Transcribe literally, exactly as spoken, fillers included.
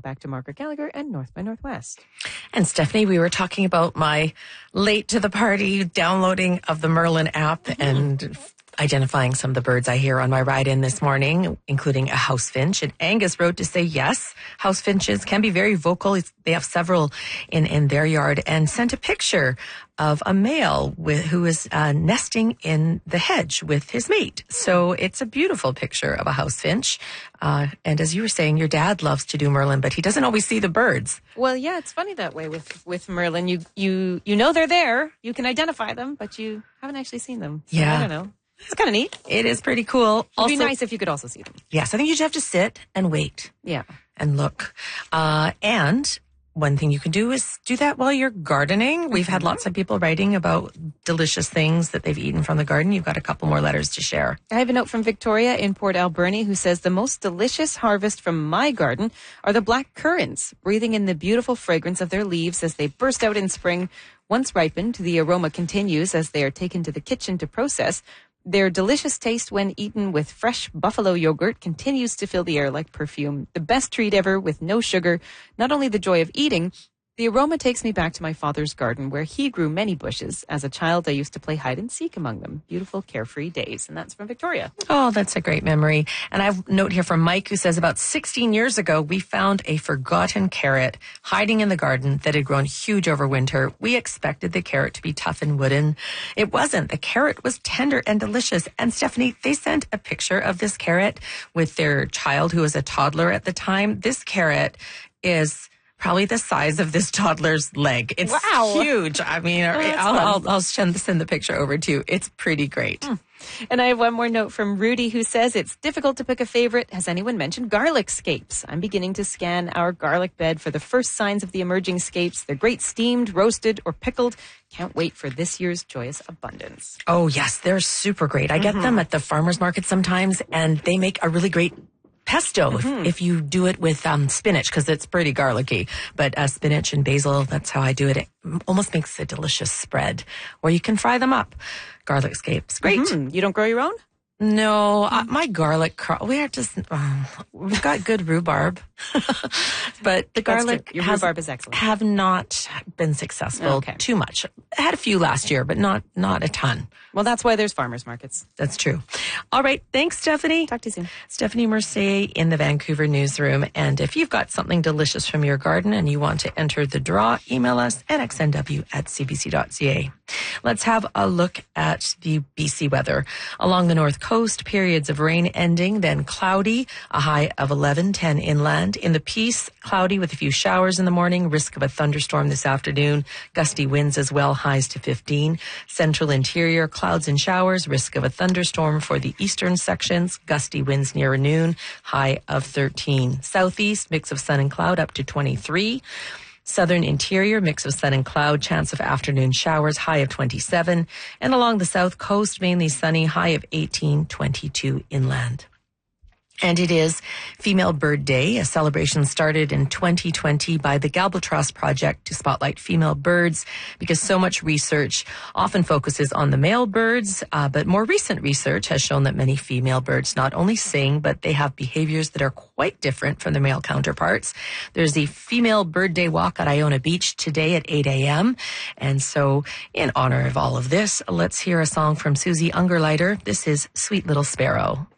back to Margaret Gallagher and North by Northwest. And Stephanie, we were talking about my late to the party downloading of the Merlin app mm-hmm. and identifying some of the birds I hear on my ride in this morning, including a house finch. And Angus wrote to say, yes, house finches can be very vocal. They have several in, in their yard, and sent a picture of a male with, who is uh, nesting in the hedge with his mate. So it's a beautiful picture of a house finch. Uh, and as you were saying, your dad loves to do Merlin, but he doesn't always see the birds. Well, yeah, it's funny that way with, with Merlin. You, you, you know they're there. You can identify them, but you haven't actually seen them. So yeah. I don't know. It's kind of neat. It is pretty cool. It'd also, be nice if you could also see them. Yes, I think you just have to sit and wait. Yeah. And look. Uh, and one thing you can do is do that while you're gardening. We've mm-hmm. had lots of people writing about delicious things that they've eaten from the garden. You've got a couple more letters to share. I have a note from Victoria in Port Alberni who says, the most delicious harvest from my garden are the black currants, breathing in the beautiful fragrance of their leaves as they burst out in spring. Once ripened, the aroma continues as they are taken to the kitchen to process. Their delicious taste when eaten with fresh buffalo yogurt continues to fill the air like perfume. The best treat ever with no sugar. Not only the joy of eating, the aroma takes me back to my father's garden where he grew many bushes. As a child, I used to play hide and seek among them. Beautiful, carefree days. And that's from Victoria. Oh, that's a great memory. And I have a note here from Mike who says about sixteen years ago, we found a forgotten carrot hiding in the garden that had grown huge over winter. We expected the carrot to be tough and wooden. It wasn't. The carrot was tender and delicious. And Stephanie, they sent a picture of this carrot with their child who was a toddler at the time. This carrot is probably the size of this toddler's leg. It's wow. huge. I mean, oh, I'll, I'll, I'll send, send the picture over to you. It's pretty great. Mm. And I have one more note from Rudy who says, it's difficult to pick a favorite. Has anyone mentioned garlic scapes? I'm beginning to scan our garlic bed for the first signs of the emerging scapes. They're great steamed, roasted, or pickled. Can't wait for this year's joyous abundance. Oh, yes. They're super great. I get mm-hmm. them at the farmer's market sometimes, and they make a really great pesto mm-hmm. if, if you do it with um, spinach, because it's pretty garlicky. But uh, spinach and basil, that's how I do it. It almost makes a delicious spread. Or you can fry them up. Garlic scapes. Great. Mm-hmm. You don't grow your own? No, mm-hmm. uh, my garlic, cro- we are just, uh, we've got good rhubarb. But the garlic Your has, rhubarb is excellent. have not been successful okay. too much. I had a few last year, but not, not a ton. Well, that's why there's farmers markets. That's true. All right. Thanks, Stephanie. Talk to you soon. Stephanie Mercier in the Vancouver newsroom. And if you've got something delicious from your garden and you want to enter the draw, email us at x n w at c b c dot c a. Let's have a look at the B C weather. Along the north coast, periods of rain ending, then cloudy, a high of eleven, ten inland. In the Peace, cloudy with a few showers in the morning, risk of a thunderstorm this afternoon, gusty winds as well, highs to fifteen. Central interior, clouds and showers, risk of a thunderstorm for the eastern sections, gusty winds near noon, high of thirteen. Southeast, mix of sun and cloud up to twenty-three. Southern interior, mix of sun and cloud, chance of afternoon showers, high of twenty-seven. And along the south coast, mainly sunny, high of eighteen, twenty-two inland. And it is Female Bird Day, a celebration started in twenty twenty by the Galbatross Project to spotlight female birds, because so much research often focuses on the male birds, uh, but more recent research has shown that many female birds not only sing, but they have behaviors that are quite different from their male counterparts. There's the Female Bird Day walk at Iona Beach today at eight a.m. And so in honor of all of this, let's hear a song from Susie Ungerleider. This is Sweet Little Sparrow.